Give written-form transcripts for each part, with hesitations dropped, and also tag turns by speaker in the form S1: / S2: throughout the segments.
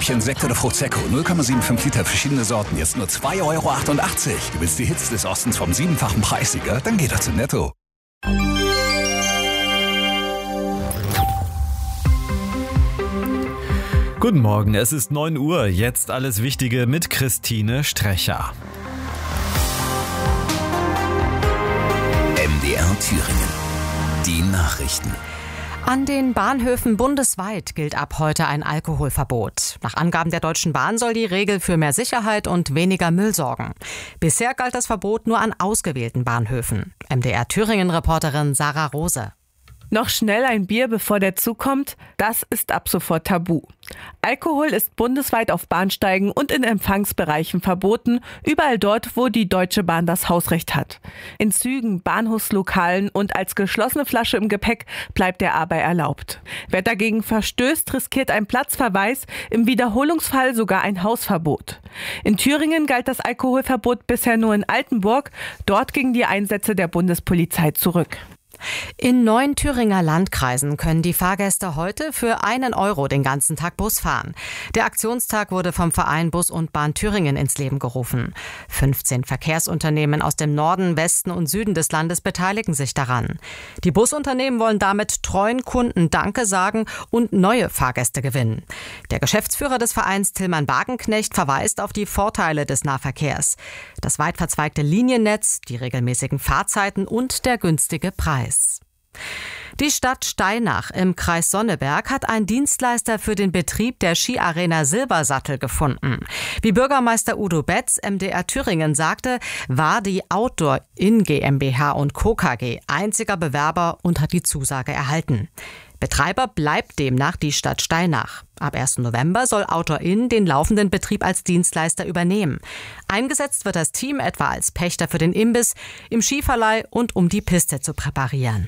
S1: Schnäppchen, Sekt oder Prosecco. 0,75 Liter, verschiedene Sorten. Jetzt nur 2,88 €. Du willst die Hits des Ostens vom 7-fachen Preissieger? Dann geh doch zu Netto.
S2: Guten Morgen, es ist 9 Uhr. Jetzt alles Wichtige mit Christine Strecher.
S1: MDR Thüringen. Die Nachrichten.
S3: An den Bahnhöfen bundesweit gilt ab heute ein Alkoholverbot. Nach Angaben der Deutschen Bahn soll die Regel für mehr Sicherheit und weniger Müll sorgen. Bisher galt das Verbot nur an ausgewählten Bahnhöfen. MDR Thüringen-Reporterin Sarah Rose.
S4: Noch schnell ein Bier, bevor der Zug kommt, das ist ab sofort tabu. Alkohol ist bundesweit auf Bahnsteigen und in Empfangsbereichen verboten, überall dort, wo die Deutsche Bahn das Hausrecht hat. In Zügen, Bahnhofslokalen und als geschlossene Flasche im Gepäck bleibt er aber erlaubt. Wer dagegen verstößt, riskiert einen Platzverweis, im Wiederholungsfall sogar ein Hausverbot. In Thüringen galt das Alkoholverbot bisher nur in Altenburg, dort gingen die Einsätze der Bundespolizei zurück.
S3: In 9 Thüringer Landkreisen können die Fahrgäste heute für 1 € den ganzen Tag Bus fahren. Der Aktionstag wurde vom Verein Bus und Bahn Thüringen ins Leben gerufen. 15 Verkehrsunternehmen aus dem Norden, Westen und Süden des Landes beteiligen sich daran. Die Busunternehmen wollen damit treuen Kunden Danke sagen und neue Fahrgäste gewinnen. Der Geschäftsführer des Vereins Tillmann Wagenknecht verweist auf die Vorteile des Nahverkehrs. Das weit verzweigte Liniennetz, die regelmäßigen Fahrzeiten und der günstige Preis. Die Stadt Steinach im Kreis Sonneberg hat einen Dienstleister für den Betrieb der Skiarena Silbersattel gefunden. Wie Bürgermeister Udo Betz MDR Thüringen sagte, war die Outdoor In GmbH & Co. KG einziger Bewerber und hat die Zusage erhalten. Betreiber bleibt demnach die Stadt Steinach. Ab 1. November soll Outdoor In den laufenden Betrieb als Dienstleister übernehmen. Eingesetzt wird das Team etwa als Pächter für den Imbiss, im Skiverleih und um die Piste zu präparieren.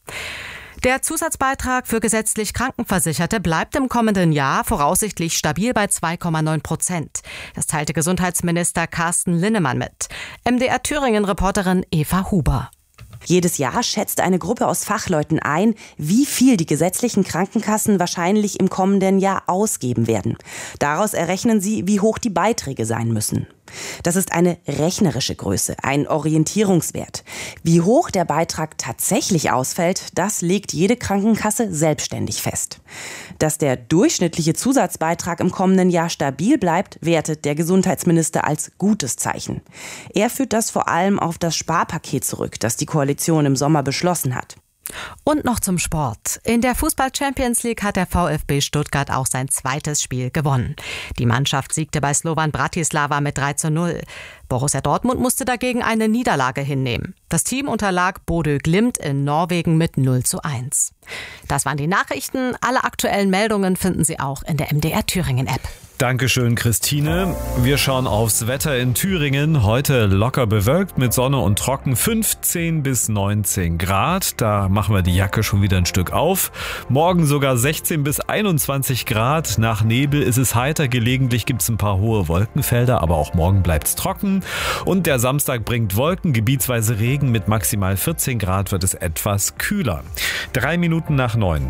S3: Der Zusatzbeitrag für gesetzlich Krankenversicherte bleibt im kommenden Jahr voraussichtlich stabil bei 2,9%. Das teilte Gesundheitsminister Carsten Linnemann mit. MDR Thüringen-Reporterin Eva Huber.
S5: Jedes Jahr schätzt eine Gruppe aus Fachleuten ein, wie viel die gesetzlichen Krankenkassen wahrscheinlich im kommenden Jahr ausgeben werden. Daraus errechnen sie, wie hoch die Beiträge sein müssen. Das ist eine rechnerische Größe, ein Orientierungswert. Wie hoch der Beitrag tatsächlich ausfällt, das legt jede Krankenkasse selbstständig fest. Dass der durchschnittliche Zusatzbeitrag im kommenden Jahr stabil bleibt, wertet der Gesundheitsminister als gutes Zeichen. Er führt das vor allem auf das Sparpaket zurück, das die Koalition im Sommer beschlossen hat.
S3: Und noch zum Sport. In der Fußball-Champions League hat der VfB Stuttgart auch sein zweites Spiel gewonnen. Die Mannschaft siegte bei Slovan Bratislava mit 3:0. Borussia Dortmund musste dagegen eine Niederlage hinnehmen. Das Team unterlag Bodø Glimt in Norwegen mit 0:1. Das waren die Nachrichten. Alle aktuellen Meldungen finden Sie auch in der MDR Thüringen-App.
S2: Dankeschön, Christine. Wir schauen aufs Wetter in Thüringen. Heute locker bewölkt mit Sonne und trocken, 15 bis 19 Grad. Da machen wir die Jacke schon wieder ein Stück auf. Morgen sogar 16 bis 21 Grad. Nach Nebel ist es heiter. Gelegentlich gibt es ein paar hohe Wolkenfelder, aber auch morgen bleibt es trocken. Und der Samstag bringt Wolken, gebietsweise Regen. Mit maximal 14 Grad wird es etwas kühler. 3 Minuten nach 9.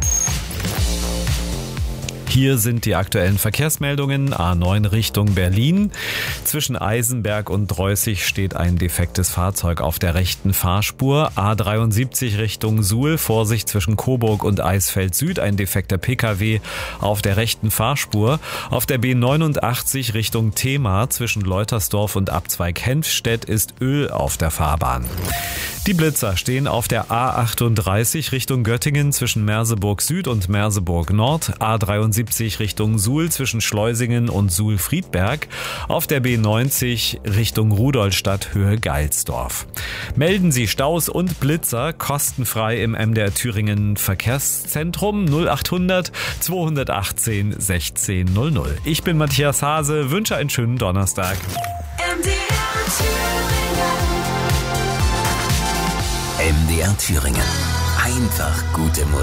S2: Hier sind die aktuellen Verkehrsmeldungen. A9 Richtung Berlin. Zwischen Eisenberg und Dreußig steht ein defektes Fahrzeug auf der rechten Fahrspur. A73 Richtung Suhl. Vorsicht zwischen Coburg und Eisfeld Süd. Ein defekter Pkw auf der rechten Fahrspur. Auf der B89 Richtung Thema zwischen Leutersdorf und Abzweig Henfstedt ist Öl auf der Fahrbahn. Die Blitzer stehen auf der A38 Richtung Göttingen zwischen Merseburg Süd und Merseburg Nord, A73 Richtung Suhl zwischen Schleusingen und Suhl-Friedberg, auf der B90 Richtung Rudolstadt Höhe Geilsdorf. Melden Sie Staus und Blitzer kostenfrei im MDR Thüringen Verkehrszentrum 0800 218 1600. Ich bin Matthias Hase, wünsche einen schönen Donnerstag.
S1: MDR Thüringen. Einfach gute Musik.